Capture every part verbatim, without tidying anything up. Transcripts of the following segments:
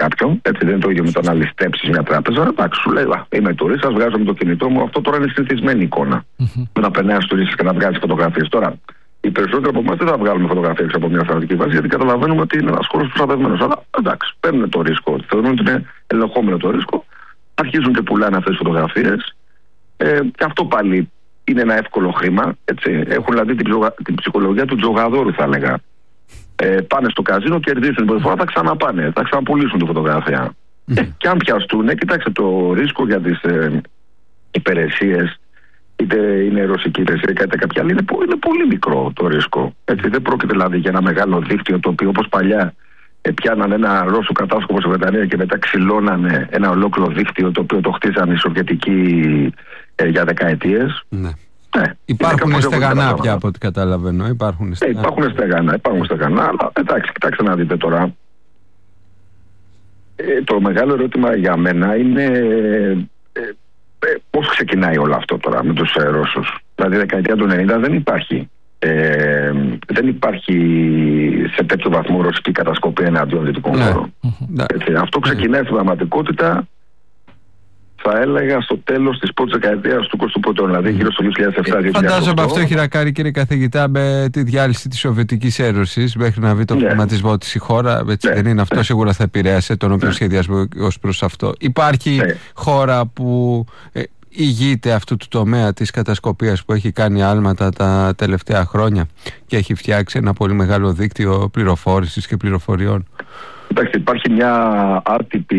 κάποιον. Έτσι, δεν είναι το ίδιο με το να ληστέψει μια τράπεζα. Εντάξει, σου λέει, είμαι τουρίστα, βγάζω με το κινητό μου. Αυτό τώρα είναι συνηθισμένη εικόνα. Mm-hmm. Με να περνάει τουρίστα και να βγάζει φωτογραφίες. Τώρα, οι περισσότεροι από εμάς δεν θα βγάλουμε φωτογραφίες από μια θεωρητική βάση, γιατί καταλαβαίνουμε ότι είναι ένας χώρος προστατευμένος. Αλλά εντάξει, παίρνουν το ρίσκο. Θεωρούν ότι είναι ελεγχόμενο το ρίσκο. Αρχίζουν και πουλάνε αυτές τις φωτογραφίες. Ε, και αυτό πάλι είναι ένα εύκολο χρήμα. Έτσι. Έχουν δηλαδή την, ψογα... την ψυχολογία του τζογαδόρου, θα έλεγα. Ε, πάνε στο καζίνο, κερδίσουν την πρώτη φορά, θα ξαναπάνε, θα ξαναπουλήσουν τη φωτογραφία. Mm. Ε, και αν πιαστούν, ε, κοιτάξτε, το ρίσκο για τις ε, υπηρεσίες, είτε είναι ρωσική υπηρεσία, είτε κάποια άλλη, είναι, είναι πολύ μικρό το ρίσκο. Έτσι, δεν πρόκειται δηλαδή για ένα μεγάλο δίκτυο το οποίο όπως παλιά ε, πιάνανε ένα Ρώσο κατάσκοπο στη Βρετανία και μετά ξυλώνανε ένα ολόκληρο δίκτυο το οποίο το χτίζανε οι Σοβιετικοί ε, για δεκαετίες. Ναι. Ναι, υπάρχουν στεγανά πια από ό,τι καταλαβαίνω. Υπάρχουν στεγανά. Ε, υπάρχουν στεγανά, υπάρχουν στεγανά, αλλά εντάξει, κοιτάξτε να δείτε τώρα. Ε, το μεγάλο ερώτημα για μένα είναι ε, ε, πώς ξεκινάει όλο αυτό τώρα με τους ε, Ρώσους. Δηλαδή, δεκαετία του ενενήντα δεν υπάρχει. Ε, δεν υπάρχει σε τέτοιο βαθμό ρωσική κατασκοπία εναντίον δυτικών ναι. χωρών. Έτσι, αυτό ξεκινάει στην πραγματικότητα, θα έλεγα, στο τέλος της πρώτης δεκαετίας του εικοστού πρώτου, δηλαδή γύρω στο δύο χιλιάδες επτά δύο χιλιάδες οκτώ. Φαντάζομαι αυτό έχει να κάνει, κύριε καθηγητά, με τη διάλυση της Σοβιετικής Ένωσης μέχρι να βρει τον ναι. χρηματισμό της η χώρα. Έτσι ναι. δεν είναι αυτό, ναι. σίγουρα θα επηρέασε τον οποίο ναι. σχεδιασμό ως προς αυτό. Υπάρχει ναι. χώρα που ε, ηγείται αυτού του τομέα της κατασκοπίας, που έχει κάνει άλματα τα τελευταία χρόνια και έχει φτιάξει ένα πολύ μεγάλο δίκτυο πληροφόρησης και πληροφοριών? Κοιτάξτε, υπάρχει μια άτυπη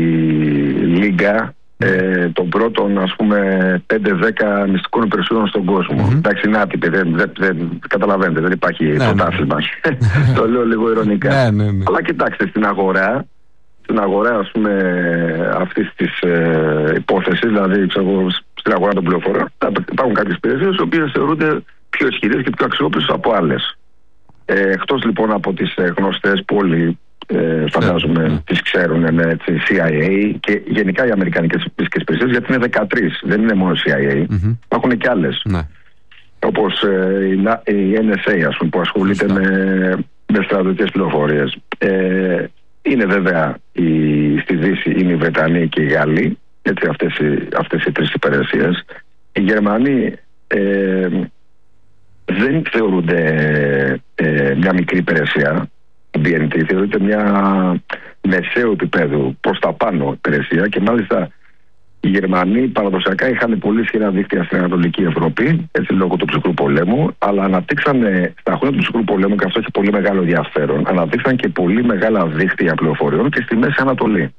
λίγκα Ε, των πρώτων, ας πούμε, πέντε δέκα μυστικών υπηρεσιών στον κόσμο. Mm-hmm. Εντάξει, είναι άτυπη, δεν, δεν, δεν καταλαβαίνετε, δεν υπάρχει ναι, πρωτάθλημα. Ναι. Το λέω λίγο ειρωνικά. Ναι, ναι, ναι. Αλλά κοιτάξτε, στην αγορά, στην αγορά, ας πούμε, αυτής της ε, υπόθεσης, δηλαδή ξέρω, στην αγορά των πληροφοριών, υπάρχουν κάποιες υπηρεσίες οι οποίες θεωρούνται πιο ισχυρές και πιο αξιόπιστες από άλλες. Ε, εκτός λοιπόν από τις ε, γνωστές που όλοι Ε, φαντάζομαι yeah. τις ξέρουν, ναι, έτσι, σι άι έι και γενικά οι αμερικανικές υπηρεσίες, γιατί είναι δεκατρείς, δεν είναι μόνο σι άι έι, mm-hmm. υπάρχουν και άλλες yeah. όπως ε, η, η εν ες έι, ας πούμε, που ασχολείται yeah. με, με στρατιωτικές πληροφορίες. Ε, είναι βέβαια η, στη Δύση είναι οι Βρετανοί και οι Γάλλοι, έτσι, αυτές, οι, αυτές οι τρεις υπηρεσίες. Οι Γερμανοί ε, δεν θεωρούνται ε, μια μικρή υπηρεσία. Η μπι εν τι θεωρείται μια μεσαίου επίπεδου προς τα πάνω υπηρεσία και μάλιστα οι Γερμανοί παραδοσιακά είχαν πολύ ισχυρά δίκτυα στην Ανατολική Ευρώπη, έτσι, λόγω του ψυχρού πολέμου, αλλά αναπτύξανε στα χρόνια του ψυχρού πολέμου, και αυτό έχει πολύ μεγάλο ενδιαφέρον, αναπτύξαν και πολύ μεγάλα δίκτυα πληροφοριών και στη Μέση Ανατολή.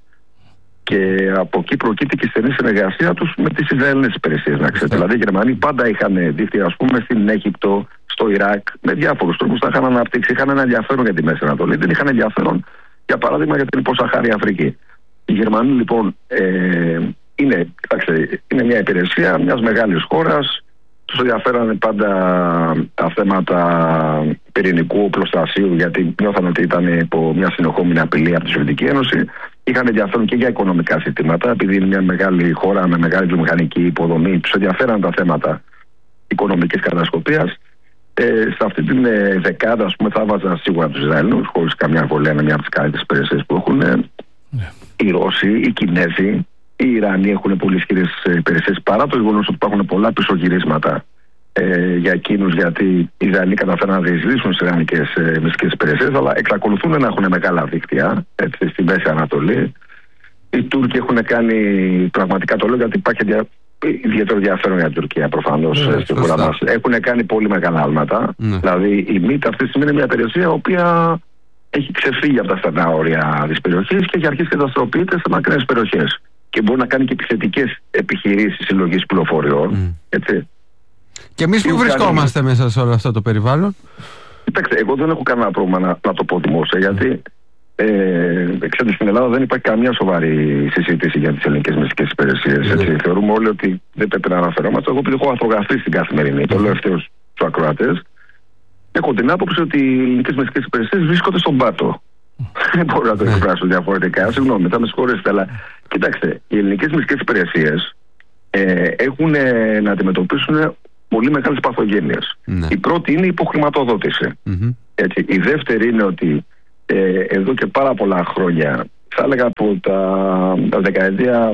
Και από εκεί προκύπτει και η στενή συνεργασία τους με τις Ισραηλινές υπηρεσίες, να ξέρετε. Δηλαδή οι Γερμανοί πάντα είχαν δίκτυα, ας πούμε, στην Αίγυπτο, στο Ιράκ, με διάφορους τρόπους τα είχαν αναπτύξει. Είχαν ένα ενδιαφέρον για τη Μέση Ανατολή, δεν είχαν ενδιαφέρον, για παράδειγμα, για την υποσαχάρια Αφρική. Οι Γερμανοί λοιπόν ε, είναι, κοιτάξτε, είναι μια υπηρεσία μιας μεγάλης χώρας. Τους ενδιαφέρανε πάντα τα θέματα πυρηνικού οπλοστασίου, γιατί νιώθαν ότι ήταν υπό μια συνεχόμενη απειλή από τη Σοβιετική Ένωση. Είχαν ενδιαφέρον και για οικονομικά συστήματα, επειδή είναι μια μεγάλη χώρα με μεγάλη βιομηχανική υποδομή. Τους ενδιαφέραν τα θέματα οικονομικής κατασκοπίας. Ε, σε αυτή την ε, δεκάδα, ας πούμε, θα βάζα σίγουρα τους Ισραηλινούς, χωρίς καμιά αμφιβολία, είναι μια από τις καλύτερες υπηρεσίες που έχουν. Ε, yeah. Οι Ρώσοι, οι Κινέζοι, οι Ιρανοί έχουν πολύ ισχυρές υπηρεσίες, παρά το γεγονός ότι υπάρχουν πολλά πισωγυρίσματα ε, για εκείνους, γιατί οι Ισραηλοί καταφέραν να διεισδύσουν στις ιρανικές ε, μυστικές υπηρεσίες, αλλά εξακολουθούν να έχουν μεγάλα δίκτυα, έτσι, στη Μέση Ανατολή. Οι Τούρκοι έχουν κάνει, πραγματικά το λέω γιατί υπάρχει δια, ιδιαίτερο ενδιαφέρον για την Τουρκία προφανώς ναι, στην χώρα μας. Έχουν κάνει πολύ μεγάλα άλματα. Ναι. Δηλαδή η ΜΙΤ αυτή τη στιγμή είναι μια υπηρεσία η οποία έχει ξεφύγει από τα στενά όρια της περιοχής και έχει αρχίσει και δραστηριοποιείται σε μακρινές περιοχές. Και μπορεί να κάνει και επιθετικές επιχειρήσεις συλλογής πληροφοριών. Mm. Έτσι. Και εμείς που βρισκόμαστε κάνει... μέσα σε όλο αυτό το περιβάλλον? Κοιτάξτε, εγώ δεν έχω κανένα πρόβλημα να, να το πω δημόσια, γιατί ε, ξέρετε, στην Ελλάδα δεν υπάρχει καμία σοβαρή συζήτηση για τις ελληνικές μυστικές υπηρεσίες. Mm. Θεωρούμε όλοι ότι δεν πρέπει να αναφερόμαστε. Εγώ, επειδή έχω αρθρογραφεί στην Καθημερινή, mm. το λέω ευθέως στους ακροατές, έχω την άποψη ότι οι ελληνικές μυστικές υπηρεσίες βρίσκονται στον πάτο. Δεν μπορώ να το εκφράσω διαφορετικά. Συγγνώμη, μετά με συγχωρέσετε, αλλά κοιτάξτε, οι ελληνικές μυστικές υπηρεσίες ε, έχουν ε, να αντιμετωπίσουν πολύ μεγάλες παθογένειες. Ναι. Η πρώτη είναι η υποχρηματοδότηση. Mm-hmm. Έτσι. Η δεύτερη είναι ότι ε, εδώ και πάρα πολλά χρόνια θα έλεγα από τα, τα δεκαετία,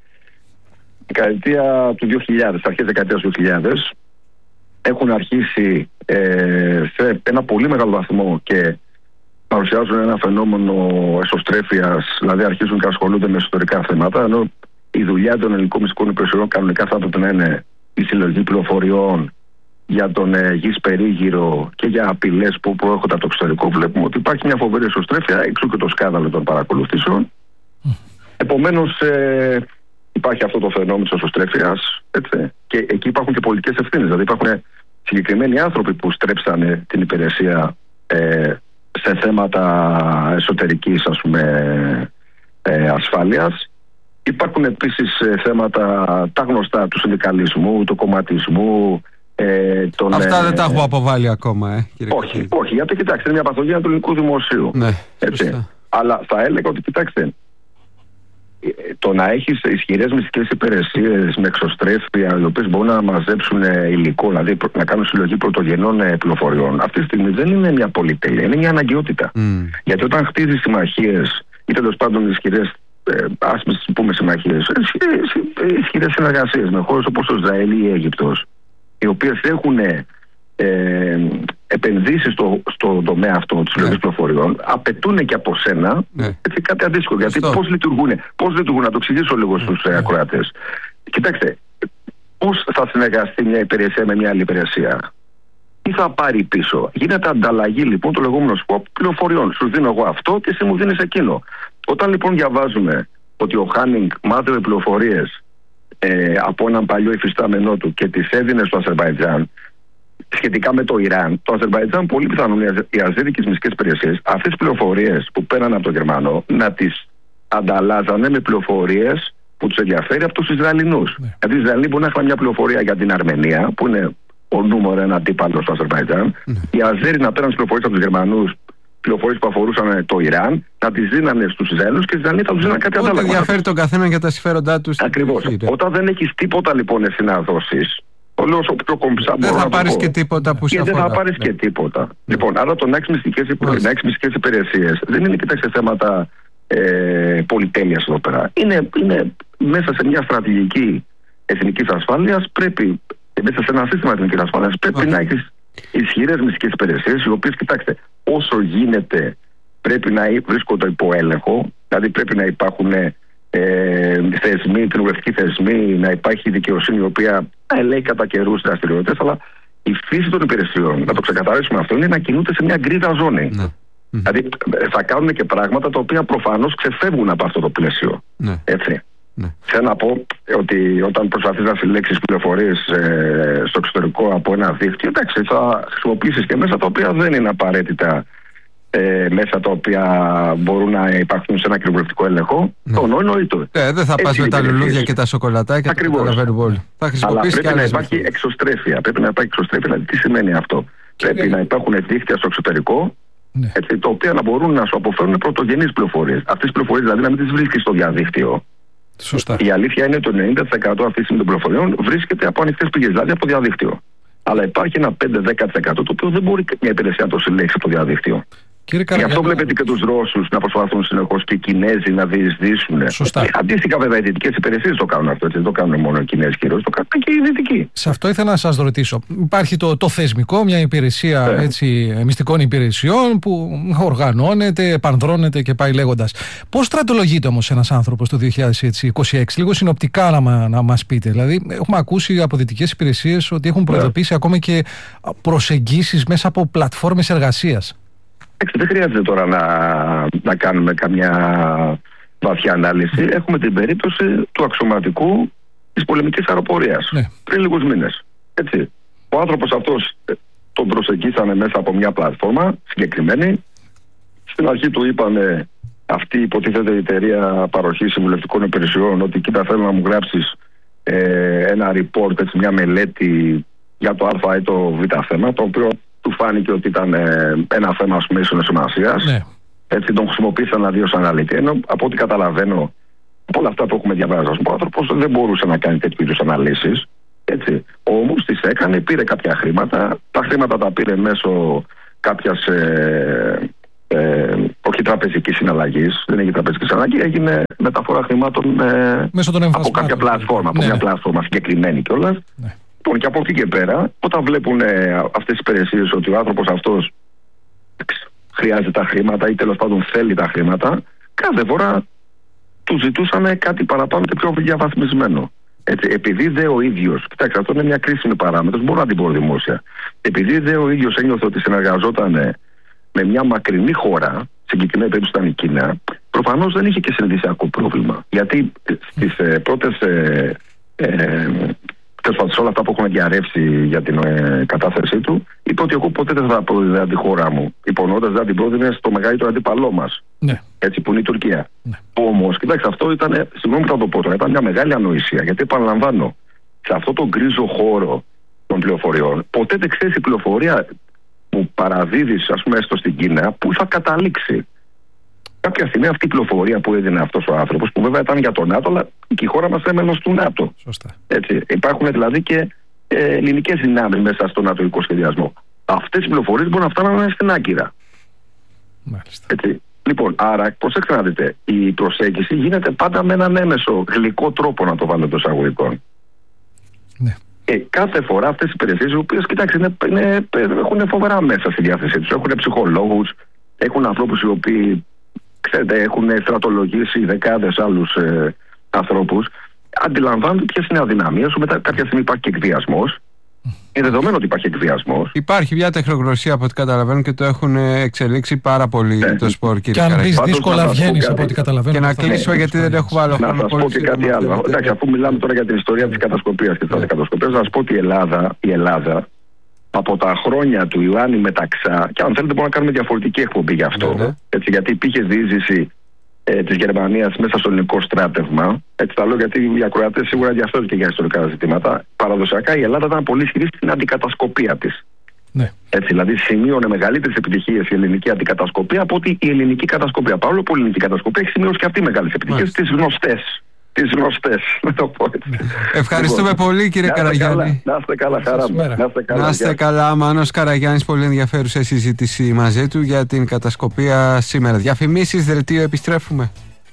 δεκαετία του δύο χιλιάδες, αρχές δεκαετίας του δύο χιλιάδες, έχουν αρχίσει ε, σε ένα πολύ μεγάλο βαθμό και παρουσιάζουν ένα φαινόμενο εσωστρέφειας, δηλαδή αρχίζουν και ασχολούνται με εσωτερικά θέματα, ενώ η δουλειά των ελληνικών μυστικών υπηρεσιών κανονικά θα έπρεπε να είναι η συλλογή πληροφοριών για τον ε, γης περίγυρο και για απειλές που προέρχονται από το εξωτερικό. Βλέπουμε ότι υπάρχει μια φοβερή εσωστρέφεια, εξού και το σκάνδαλο των παρακολουθήσεων. Mm. Επομένως, ε, υπάρχει αυτό το φαινόμενο της εσωστρέφειας, έτσι, και εκεί υπάρχουν και πολιτικές ευθύνες. Δηλαδή, υπάρχουν συγκεκριμένοι άνθρωποι που στρέψανε την υπηρεσία ε, σε θέματα εσωτερικής, ας πούμε, ε, ασφάλειας. Υπάρχουν επίσης ε, θέματα τα γνωστά του συνδικαλισμού, του κομματισμού. Ε, τον, Αυτά ε, δεν τα έχω αποβάλει ακόμα, ε, κύριε όχι, Καφίδη. όχι, γιατί κοιτάξτε, είναι μια παθογένεια του ελληνικού δημοσίου. Ναι, έτσι. Αλλά θα έλεγα ότι, κοιτάξτε, το να έχεις ισχυρές μυστικές υπηρεσίες με εξωστρέφεια, οι οποίες μπορούν να μαζέψουν υλικό, δηλαδή να κάνουν συλλογή πρωτογενών πληροφοριών, αυτή τη στιγμή δεν είναι μια πολυτέλεια, είναι μια αναγκαιότητα. Mm. Γιατί όταν χτίζεις συμμαχίες ή τέλος πάντων ισχυρές, ε, ας πούμε συμμαχίες, ισχυρές συνεργασίες με χώρες όπως το Ισραήλ ή η Αίγυπτος, οι οποίες έχουν ε, επενδύσει στο, στο τομέα αυτό της συλλογής yeah. πληροφοριών, απαιτούν και από σένα yeah. έτσι, κάτι αντίστοιχο. Γιατί πώς λειτουργούν, πώς λειτουργούν, να το εξηγήσω λίγο στους yeah. ακροατές. Κοιτάξτε, πώς θα συνεργαστεί μια υπηρεσία με μια άλλη υπηρεσία, τι θα πάρει πίσω. Γίνεται ανταλλαγή λοιπόν το λεγόμενο σκοπ πληροφοριών. Σου δίνω εγώ αυτό και εσύ μου δίνεις εκείνο. Όταν λοιπόν διαβάζουμε ότι ο Χάνινγκ μάζευε πληροφορίες ε, από έναν παλιό υφιστάμενό του και τις έδινε στο Αζερμπαϊτζάν σχετικά με το Ιράν, το Αζερμπαϊτζάν πολύ πιθανόν οι αζέρικες μυστικές υπηρεσίες αυτές τις πληροφορίες που πέραν από τον Γερμανό να τις ανταλλάζανε με πληροφορίες που τους ενδιαφέρει από τους Ισραηλινούς. Ναι. Γιατί οι Ισραηλοί μπορεί να έχουν μια πληροφορία για την Αρμενία, που είναι ο νούμερο ένα αντίπαλο στο Αζερμπαϊτζάν. Ναι. Οι Αζέροι να πέραν τις πληροφορίες από τους Γερμανούς, πληροφορίες που αφορούσαν το Ιράν, να τις δίνανε στους Ισραηλινούς και οι Ισραηλοί θα τους δίνανε κάτι αντάλλαγμα. Ό,τι ενδιαφέρει τον καθένα για τα συμφέροντά του. Ακριβώς. Όταν δεν έχεις τίποτα λοιπόν εσύ να δώσεις, το λέω όσο πιο κομψά δεν θα πάρεις και τίποτα που σε αφορά. Και δεν θα πάρεις ναι. και τίποτα. Ναι. Λοιπόν, άρα το να έχεις μυστικές υπηρεσίες δεν είναι, κοιτάξτε, θέματα ε, πολυτέλειας εδώ πέρα. Είναι, είναι μέσα σε μια στρατηγική εθνικής ασφάλειας, πρέπει, μέσα σε ένα σύστημα εθνικής ασφάλειας, πρέπει okay. να έχεις ισχυρές μυστικές υπηρεσίες, οι οποίες, κοιτάξτε, όσο γίνεται πρέπει να βρίσκονται υπό έλεγχο, δηλαδή πρέπει να υπάρχουν ε, θεσμοί, κοινοβουλευτικοί θεσμοί, να υπάρχει δικαιοσύνη η οποία ελέγχει κατά καιρούς δραστηριότητες, αλλά η φύση των υπηρεσιών, να το ξεκαθαρίσουμε αυτό, είναι να κινούνται σε μια γκρίζα ζώνη. Ναι. Δηλαδή θα κάνουν και πράγματα τα οποία προφανώς ξεφεύγουν από αυτό το πλαίσιο. Ναι. Έτσι. Ναι. Θέλω να πω ότι όταν προσπαθείς να συλλέξεις πληροφορίες ε, στο εξωτερικό από ένα δίκτυο, εντάξει, θα χρησιμοποιήσεις και μέσα τα οποία δεν είναι απαραίτητα ε, μέσα τα οποία μπορούν να υπάρχουν σε ένα κοινοβουλευτικό έλεγχο. Ναι. Το εννοείται. Ε, δεν θα πας με τα λουλούδια και τα σοκολατάκια. Ακριβώς. Θα χρησιμοποιήσεις και άλλες. Αλλά πρέπει να υπάρχει εξωστρέφεια. Πρέπει να υπάρχει εξωστρέφεια. Δηλαδή, τι σημαίνει αυτό. Και πρέπει ναι. να υπάρχουν δίκτυα στο εξωτερικό. Ναι. Έτσι, τα οποία να μπορούν να σου αποφέρουν πρωτογενείς πληροφορίες. Αυτές τις πληροφορίες δηλαδή να μην τις βρίσκεις στο διαδίκτυο. Σωστά. Η αλήθεια είναι ότι το ενενήντα τοις εκατό αυτή τη στιγμή των πληροφοριών βρίσκεται από ανοιχτές πηγές, δηλαδή από διαδίκτυο. Αλλά υπάρχει ένα πέντε με δέκα τοις εκατό το οποίο δεν μπορεί μια υπηρεσία να το συλλέξει από το διαδίκτυο. Γι' αυτό βλέπετε και τους Ρώσους να προσπαθούν συνεχώς και οι Κινέζοι να διεισδύσουν. Σωστά. Και αντίστοιχα, βέβαια, οι δυτικές υπηρεσίες το κάνουν αυτό. Έτσι. Δεν το κάνουν μόνο οι Κινέζοι κυρίως, το κάνουν και οι δυτικοί. Σε αυτό ήθελα να σας ρωτήσω. Υπάρχει το, το θεσμικό, μια υπηρεσία yeah. έτσι, μυστικών υπηρεσιών που οργανώνεται, επανδρώνεται και πάει λέγοντας. Πώς στρατολογείται όμως ένας άνθρωπος το δύο χιλιάδες είκοσι έξι, λίγο συνοπτικά να, να μας πείτε. Δηλαδή, έχουμε ακούσει από δυτικές υπηρεσίες ότι έχουν προειδοποιήσει yeah. ακόμα και προσεγγίσεις μέσα από πλατφόρμες εργασίας. Δεν χρειάζεται τώρα να, να κάνουμε καμιά βαθιά ανάλυση. Έχουμε την περίπτωση του αξιωματικού της πολεμικής αεροπορίας ναι. πριν λίγους μήνες. Έτσι. Ο άνθρωπος αυτός τον προσεγγίσανε μέσα από μια πλατφόρμα συγκεκριμένη. Στην αρχή του είπανε αυτή υποτίθεται η εταιρεία παροχής συμβουλευτικών υπηρεσιών ότι κοίτα θέλω να μου γράψεις ε, ένα report, έτσι, μια μελέτη για το α ή το β θέμα, το οποίο του φάνηκε ότι ήταν ε, ένα θέμα ίσονος σημασίας. Ναι. Έτσι τον χρησιμοποίησαν να δει ως αναλύτη. Ενώ από ό,τι καταλαβαίνω από όλα αυτά που έχουμε διαβάσει, ο άνθρωπος δεν μπορούσε να κάνει τέτοιου είδους αναλύσεις. Έτσι. Όμως τις έκανε, πήρε κάποια χρήματα. Τα χρήματα τα πήρε μέσω κάποιας ε, ε, όχι τραπεζικής συναλλαγής, δεν έγινε τραπεζική συναλλαγή, έγινε μεταφορά χρημάτων ε, μέσω των από κάποια πλατφόρμα, από ναι. μια πλατφόρμα συγκεκριμένη κιόλας. Ναι. Λοιπόν, και από εκεί και πέρα, όταν βλέπουν ε, αυτές τις υπηρεσίες ότι ο άνθρωπος αυτός χρειάζεται τα χρήματα ή τέλος πάντων θέλει τα χρήματα, κάθε φορά του ζητούσαν κάτι παραπάνω και πιο διαβαθμισμένο. Έτσι, επειδή δε ο ίδιος, κοιτάξτε, αυτό είναι μια κρίσιμη παράμετρος, μπορώ να την πω δημόσια. Επειδή δε ο ίδιος ένιωθε ότι συνεργαζόταν με μια μακρινή χώρα, συγκεκριμένη περίπτωση ήταν η Κίνα, προφανώς δεν είχε και συνειδησιακό πρόβλημα. Γιατί στις ε, πρώτες. Ε, ε, σε όλα αυτά που έχουν διαρρεύσει για την ε, κατάθεσή του, είπε ότι εγώ ποτέ δεν θα πρόδιδα τη χώρα μου, υπονοώντας δεν την πρόδινε στο μεγαλύτερο αντίπαλό μας. Ναι. Έτσι που είναι η Τουρκία. Ναι. Όμως, κοιτάξτε, αυτό ήταν, συγγνώμη που θα το πω τώρα, ήταν μια μεγάλη ανοησία. Γιατί επαναλαμβάνω, σε αυτό τον γκρίζο χώρο των πληροφοριών, ποτέ δεν ξέρει η πληροφορία που παραδίδεις, ας πούμε, έστω στην Κίνα, που θα καταλήξει. Κάποια στιγμή αυτή η πληροφορία που έδινε αυτός ο άνθρωπος, που βέβαια ήταν για το ΝΑΤΟ, αλλά και η χώρα μας έμενε του ΝΑΤΟ. Σωστά. Έτσι. Υπάρχουν δηλαδή και ε, ελληνικές δυνάμεις μέσα στο νατοϊκό σχεδιασμό. Αυτές οι πληροφορίες μπορούν να φτάνουν στην Άγκυρα. Μάλιστα. Έτσι. Λοιπόν, άρα προσέξτε να δείτε, η προσέγγιση γίνεται πάντα με έναν έμεσο γλυκό τρόπο, να το βάλω εντός εισαγωγικών. Ναι. Ε, κάθε φορά αυτές οι υπηρεσίες, οι οποίες, κοιτάξτε, είναι, είναι, έχουν φοβερά μέσα στη διάθεσή τους. Έχουν ψυχολόγους, έχουν ανθρώπους οι οποίοι, ξέρετε, έχουν στρατολογήσει δεκάδες άλλους ε, ανθρώπους. Αντιλαμβάνονται ποιες είναι οι αδυναμίες σου. Μετά κάποια στιγμή υπάρχει και εκβιασμός. Είναι δεδομένο ότι υπάρχει εκβιασμός. Υπάρχει μια τεχνογνωσία από ό,τι καταλαβαίνω και το έχουν εξελίξει πάρα πολύ ναι. το σπορ, κύριε Καραγιάννη. Και αν πεις δύσκολα βγαίνεις από ό,τι καταλαβαίνω. Και να κλείσω γιατί δεν έχω άλλο χρόνο. Να σας πω και κάτι άλλο. Εντάξει, αφού μιλάμε τώρα για την ιστορία της κατασκοπίας και της κατασκοπίας, να σας πω ότι η Ελλάδα, η Ελλάδα από τα χρόνια του Ιωάννη Μεταξά, και αν θέλετε μπορούμε να κάνουμε διαφορετική εκπομπή γι' αυτό, ναι, ναι. Έτσι, γιατί υπήρχε διείσδυση ε, της Γερμανίας μέσα στο ελληνικό στράτευμα. Έτσι τα λέω γιατί οι ακροατές σίγουρα ενδιαφέρονται και για ιστορικά ζητήματα. Παραδοσιακά η Ελλάδα ήταν πολύ ισχυρή στην αντικατασκοπία της. Ναι. Έτσι, δηλαδή σημείωνε μεγαλύτερες επιτυχίες η ελληνική αντικατασκοπία από ότι η ελληνική κατασκοπία. Παρόλο που η ελληνική κατασκοπία έχει σημειώσει και αυτή μεγάλες επιτυχίες, τις γνωστές. Τις γνωστές, να το πω έτσι. Ευχαριστούμε λοιπόν πολύ, κύριε Καραγιάννη. Να είστε καλά, χαρά μου. Να είστε καλά, να είστε καλά. Μάνος Καραγιάννης, πολύ ενδιαφέρουσα συζήτηση μαζί του για την κατασκοπία σήμερα. Διαφημίσεις, δελτίο, επιστρέφουμε.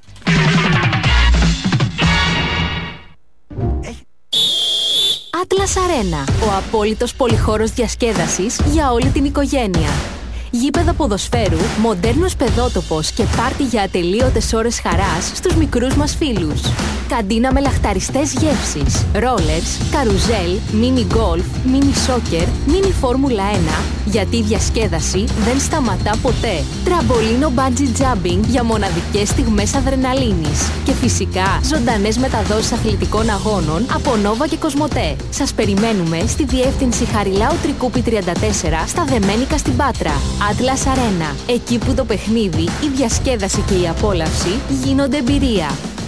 Atlas Arena, ο απόλυτος πολυχώρος διασκέδασης για όλη την οικογένεια. Γήπεδο ποδοσφαίρου, μοντέρνος παιδότοπος και πάρτι για ατελείωτες ώρες χαράς στους μικρούς μας φίλους. Καντίνα με λαχταριστές γεύσεις, ρόλερς, καρουζέλ, μίνι γκολφ, μίνι σόκερ, μίνι φόρμουλα ένα, γιατί η διασκέδαση δεν σταματά ποτέ. Τραμπολίνο μπάντζι τζάμπινγκ για μοναδικές στιγμές αδρεναλίνης. Και φυσικά ζωντανές μεταδόσεις αθλητικών αγώνων από Νόβα και Κοσμοτέ. Σας περιμένουμε στη διεύθυνση Χαριλάου Τρικούπη τριάντα τέσσερα στα Δεμένικα στην Πάτρα. Atlas Arena, εκεί που το παιχνίδι, η διασκέδαση και η απόλαυση γίνονται εμπειρία.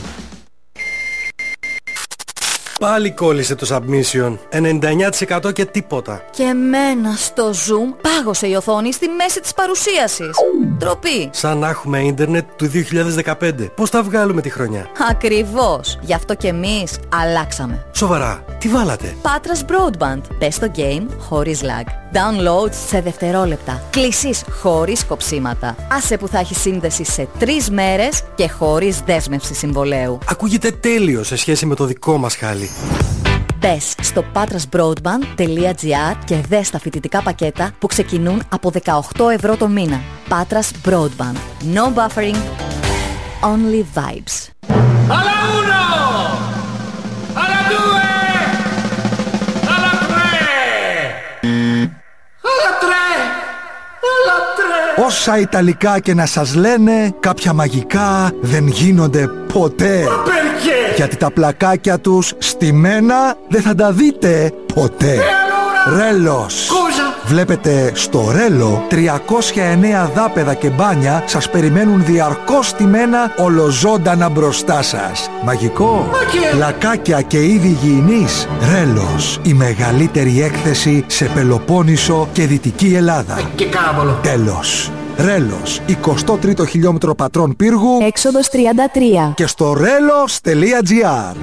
Πάλι κόλλησε το submission. ενενήντα εννιά τοις εκατό και τίποτα. Και εμένα στο Zoom πάγωσε η οθόνη στη μέση της παρουσίασης. Ντροπή. Σαν να έχουμε ίντερνετ του δύο χιλιάδες δεκαπέντε. Πώς τα βγάλουμε τη χρονιά? Ακριβώς. Γι' αυτό και εμείς αλλάξαμε. Σοβαρά. Τι βάλατε? Patras Broadband. Πες το game χωρίς lag. Download σε δευτερόλεπτα. Κλήσεις χωρίς κοψίματα. Άσε που θα έχει σύνδεση σε τρεις μέρες και χωρίς δέσμευση συμβολέου. Ακούγεται τέλειο σε σχέση με το δικό μας χάλι. Μπες στο patras broadband τελεία gr και δες τα φοιτητικά πακέτα που ξεκινούν από δεκαοκτώ ευρώ το μήνα. Patras Broadband. No buffering. Only vibes. Alla uno! Alla due! Alla tre! Alla tre! Alla tre! Όσα Ιταλικά και να σας λένε, κάποια μαγικά δεν γίνονται ποτέ. Γιατί τα πλακάκια τους στημένα δεν θα τα δείτε ποτέ. Ρέλος. Βλέπετε στο Ρέλο τριακόσια εννέα δάπεδα και μπάνια σας περιμένουν διαρκώς στημένα ολοζώντανα μπροστά σας. Μαγικό. Πλακάκια και είδη υγιεινής. Ρέλος. Η μεγαλύτερη έκθεση σε Πελοπόννησο και Δυτική Ελλάδα. Τέλος. Ρέλος, εικοστό τρίτο χιλιόμετρο Πατρών Πύργου, έξοδος τριάντα τρία και στο ρέλος τελεία gr.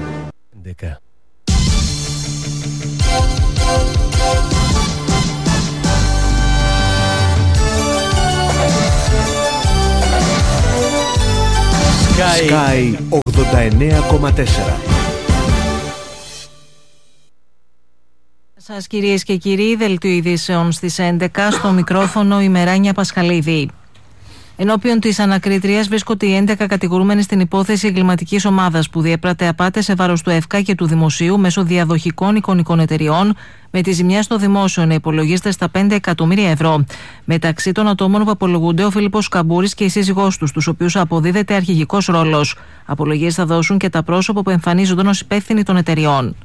Sky ογδόντα εννέα κόμμα τέσσερα. Σας κυρίες και κύριοι, δελτίο ειδήσεων στις έντεκα, στο μικρόφωνο η Μεράνια Πασχαλίδη. Ενώπιον της ανακρίτριας βρίσκονται οι έντεκα κατηγορούμενοι στην υπόθεση εγκληματικής ομάδας που διέπρατε απάτες σε βάρος του ΕΦΚΑ και του δημοσίου μέσω διαδοχικών εικονικών εταιριών, με τη ζημιά στο δημόσιο να υπολογίζεται στα πέντε εκατομμύρια ευρώ. Μεταξύ των ατόμων που απολογούνται ο Φίλιππος Καμπούρης και η σύζυγός του, στους οποίους αποδίδεται αρχηγικός ρόλος. Απολογίες θα δώσουν και τα πρόσωπα που εμφανίζονταν ως υπεύθυνοι των εταιριών.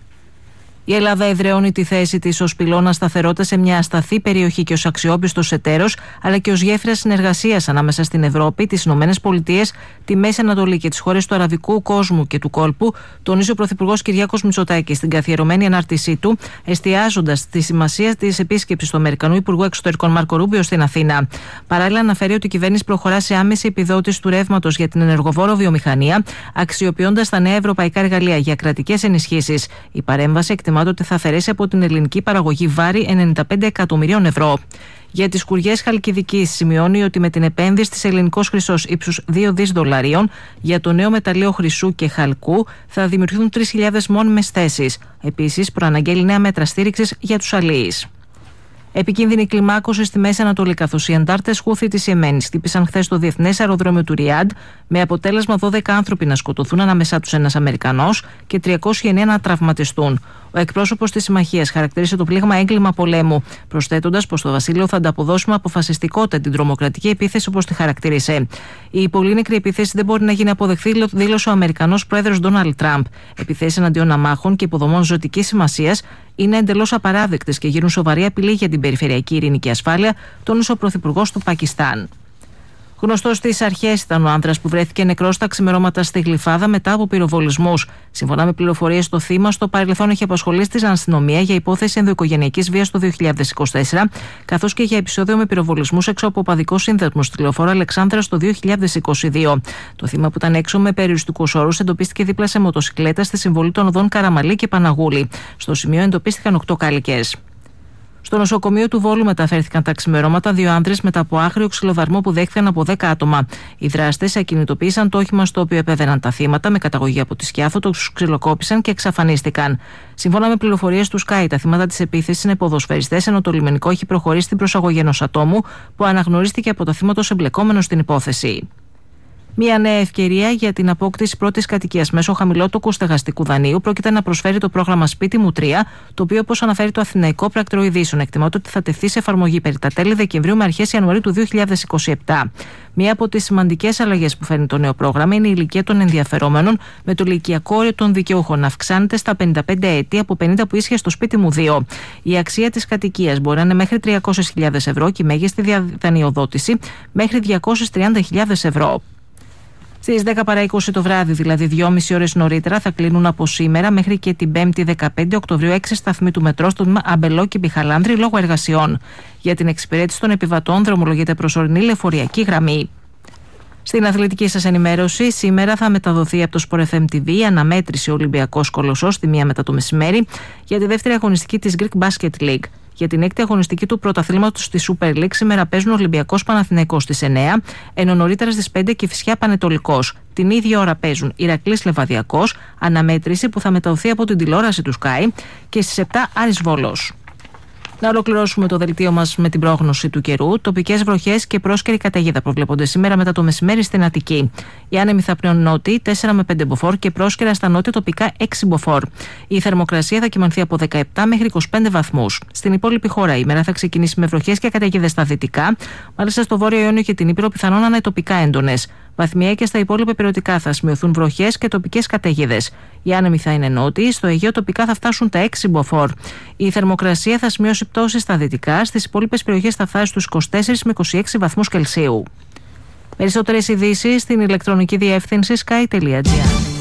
Η Ελλάδα εδραιώνει τη θέση της ως πυλώνα σταθερότητα σε μια ασταθή περιοχή και ως αξιόπιστος εταίρος, αλλά και ως γέφυρα συνεργασίας ανάμεσα στην Ευρώπη, τις Ηνωμένες Πολιτείες, τη Μέση Ανατολή και τις χώρες του αραβικού κόσμου και του κόλπου, τονίζει ο Πρωθυπουργός Κυριάκος Μητσοτάκης στην καθιερωμένη ανάρτησή του, εστιάζοντας στη σημασία της επίσκεψης του Αμερικανού Υπουργού Εξωτερικών Μάρκο Ρούμπιο στην Αθήνα. Παράλληλα, αναφέρει ότι η κυβέρνηση προχωρά σε άμεση επιδότηση του ρεύματος για την ενεργοβόρο βιομηχανία, αξιοποιώντας τα νέα ευρωπαϊκά εργαλεία για κρατικές ενισχύσεις. Η παρέμβαση εκτιμάται ότι θα αφαιρέσει από την ελληνική παραγωγή βάρη ενενήντα πέντε εκατομμυρίων ευρώ. Για τις σκουριές Χαλκιδικής σημειώνει ότι με την επένδυση της Ελληνικός Χρυσός ύψους δύο δισεκατομμύρια δολαρίων για το νέο μεταλλείο χρυσού και χαλκού θα δημιουργηθούν τρεις χιλιάδες μόνιμες θέσεις. Επίσης, προαναγγέλει νέα μέτρα στήριξης για τους αλίεις. Επικίνδυνη κλιμάκωση στη Μέση Ανατολή, καθώς οι αντάρτες Χούθη της Ιεμένης χτύπησαν χθες το διεθνές αεροδρόμιο του Ριάντ, με αποτέλεσμα δώδεκα άνθρωποι να σκοτωθούν, ανάμεσά τους ένας Αμερικανός, και τριακόσιοι εννέα να τραυματιστούν. Ο εκπρόσωπος της συμμαχίας χαρακτήρισε το πλήγμα έγκλημα πολέμου, προσθέτοντας πως το Βασίλειο θα ανταποδώσει με αποφασιστικότητα την τρομοκρατική επίθεση όπως τη χαρακτήρισε. Η πολύ νεκρή επίθεση δεν μπορεί να γίνει αποδεκτή, δήλωσε ο Αμερικανός πρόεδρος Ντόναλντ Τραμπ. Επιθέσεις εναντίον αμάχων και υποδομών ζωτικής σημασίας είναι εντελώς απαράδεκτες και γίνουν σοβαρή απειλή για την περιφερειακή ειρήνη και ασφάλεια, τόνισε ο πρωθυπουργός του Πακιστάν. Γνωστός στις αρχές ήταν ο άνδρας που βρέθηκε νεκρός στα ξημερώματα στη Γλυφάδα μετά από πυροβολισμούς. Σύμφωνα με πληροφορίες, το θύμα στο παρελθόν είχε απασχολήσει την αστυνομία για υπόθεση ενδοοικογενειακής βίας το δύο χιλιάδες είκοσι τέσσερα, καθώς και για επεισόδιο με πυροβολισμούς έξω από οπαδικό σύνδεσμο στη λεωφόρο Αλεξάνδρας το δύο χιλιάδες είκοσι δύο. Το θύμα, που ήταν έξω με περιοριστικούς όρους, εντοπίστηκε δίπλα σε μοτοσικλέτα στη συμβολή των οδών Καραμαλή και Παναγούλη. Στο σημείο εντοπίστηκαν οκτώ κάλικες. Στο νοσοκομείο του Βόλου μεταφέρθηκαν τα ξημερώματα δύο άνδρες μετά από άγριο ξυλοδαρμό που δέχθηκαν από δέκα άτομα. Οι δράστες ακινητοποίησαν το όχημα στο οποίο επέβαιναν τα θύματα με καταγωγή από τη Σκιάθο, τους ξυλοκόπησαν και εξαφανίστηκαν. Σύμφωνα με πληροφορίες του Sky, τα θύματα της επίθεσης είναι ποδοσφαιριστές, ενώ το λιμενικό έχει προχωρήσει στην προσαγωγή ενός ατόμου που αναγνωρίστηκε από το θύμα ως εμπλεκόμενο στην υπόθεση. Μια νέα ευκαιρία για την απόκτηση πρώτης κατοικίας μέσω χαμηλότοκου στεγαστικού δανείου πρόκειται να προσφέρει το πρόγραμμα Σπίτι μου τρία, το οποίο, όπως αναφέρει το Αθηναϊκό Πράκτορο Ειδήσεων, εκτιμάται ότι θα τεθεί σε εφαρμογή περί τα τέλη Δεκεμβρίου με αρχές Ιανουαρίου του δύο χιλιάδες είκοσι επτά. Μία από τις σημαντικές αλλαγές που φέρνει το νέο πρόγραμμα είναι η ηλικία των ενδιαφερόμενων, με το ηλικιακό όριο των δικαιούχων να αυξάνεται στα πενήντα πέντε έτη από πενήντα που ίσχυε στο Σπίτι μου δύο. Η αξία της κατοικίας μπορεί να είναι μέχρι τριακόσιες χιλιάδες ευρώ και η μέγιστη δανειοδότηση μέχρι διακόσιες τριάντα χιλιάδες ευρώ. Στις δέκα παρά είκοσι το βράδυ, δηλαδή δυόμιση ώρες νωρίτερα, θα κλείνουν από σήμερα μέχρι και την πέμπτη δεκαπέντε Οκτωβρίου έξι σταθμοί του μετρό στο τμήμα Αμπελό και Μπιχαλάνδρη λόγω εργασιών. Για την εξυπηρέτηση των επιβατών δρομολογείται προσωρινή λεωφορειακή γραμμή. Στην αθλητική σας ενημέρωση, σήμερα θα μεταδοθεί από το Sport εφ εμ τι βι η αναμέτρηση Ολυμπιακός Κολοσσός στη μία μετά το μεσημέρι για τη δεύτερη αγωνιστική της Greek Basket League. Για την έκτη αγωνιστική του πρωταθλήματος στη Super League σήμερα παίζουν Ολυμπιακός Παναθηναϊκός στις εννέα, ενώ νωρίτερα στις πέντε Κηφισιά Πανετολικός. Την ίδια ώρα παίζουν Ηρακλής Λεβαδιακός, αναμέτρηση που θα μεταδοθεί από την τηλεόραση του Sky, και στις επτά Άρης Βόλος. Να ολοκληρώσουμε το δελτίο μας με την πρόγνωση του καιρού. Τοπικές βροχές και πρόσκαιρη καταιγίδα προβλέπονται σήμερα μετά το μεσημέρι στην Αττική. Οι άνεμοι θα πνέουν νότιοι τέσσερα με πέντε μποφόρ και πρόσκαιρα στα νότια τοπικά έξι μποφόρ. Η θερμοκρασία θα κυμανθεί από δεκαεπτά μέχρι είκοσι πέντε βαθμούς. Στην υπόλοιπη χώρα η ημέρα θα ξεκινήσει με βροχές και καταιγίδες στα δυτικά, μάλιστα στο βόρειο Ιόνιο και την Ήπειρο πιθανόν να είναι τοπικά έντονες. Βαθμιαία και στα υπόλοιπα περιοτικά θα σημειωθούν βροχές και τοπικές καταιγίδες. Οι άνεμοι θα είναι νότιοι, στο Αιγαίο τοπικά θα φτάσουν τα έξι μποφόρ. Η θερμοκρασία θα σημειώσει πτώση στα δυτικά, στις υπόλοιπες περιοχές θα φτάσει στους είκοσι τέσσερα με είκοσι έξι βαθμούς Κελσίου. Περισσότερες ειδήσεις στην ηλεκτρονική διεύθυνση sky τελεία gr.